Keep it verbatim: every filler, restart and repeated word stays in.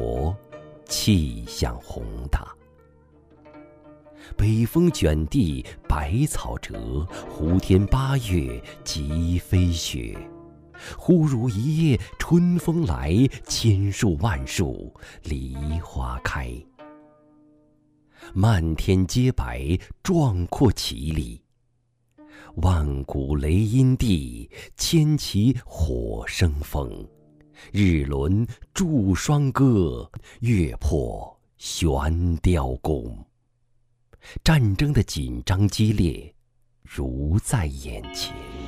国，气象宏大。北风卷地百草折，胡天八月即飞雪。忽如一夜春风来，千树万树梨花开。漫天皆白，壮阔奇丽。万古雷音地，千骑火生风。日轮祝双歌，月破悬雕弓。战争的紧张激烈，如在眼前。